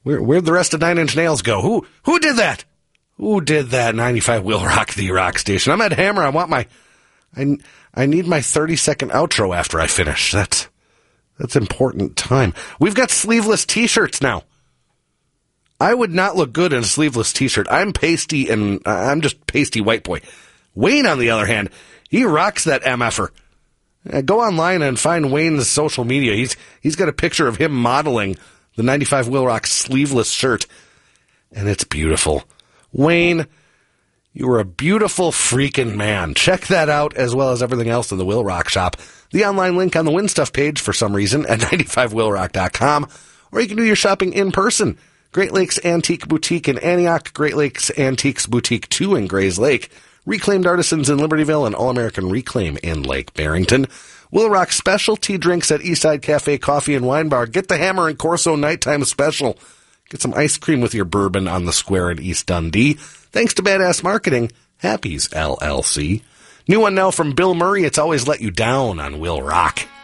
Where'd the rest of Nine Inch Nails go? Who did that? Who did that? 95 Will Rock, the rock station. I'm at Hammer. I want my... I need my 30-second outro after I finish. That's important time. We've got sleeveless T-shirts now. I would not look good in a sleeveless T-shirt. I'm pasty, and I'm just pasty white boy. Wayne, on the other hand, he rocks that MFer. Go online and find Wayne's social media. He's got a picture of him modeling the 95 Will Rock sleeveless shirt, and it's beautiful. Wayne, you are a beautiful freaking man. Check that out, as well as everything else in the Will Rock shop. The online link on the Win Stuff page, for some reason, at 95willrock.com, or you can do your shopping in person. Great Lakes Antique Boutique in Antioch, Great Lakes Antiques Boutique 2 in Grays Lake, Reclaimed Artisans in Libertyville, and All-American Reclaim in Lake Barrington. Will Rock specialty drinks at Eastside Cafe Coffee and Wine Bar. Get the Hammer and Corso Nighttime Special. Get some ice cream with your bourbon on the square in East Dundee. Thanks to Badass Marketing, Happy's LLC. New one now from Bill Murray. It's always let you down on Will Rock.